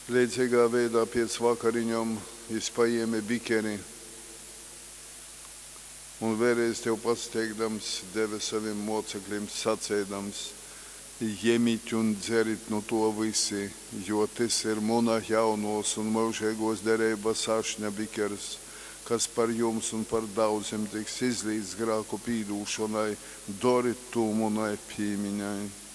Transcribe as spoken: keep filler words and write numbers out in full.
Līdzīgā veidā pēc vakariņām es paņēmu bikeri un vēlreiz tev pasteigdams, deva saviem mocekļiem sacēdams, ņemiet un dzeriet no to visi, jo tas ir mana jaunos un mūžīgos derības ašņa bikeris, kas par jums un par daudziem tiks izlīdz grēku pīdūšanai, dariet to manai piemiņai.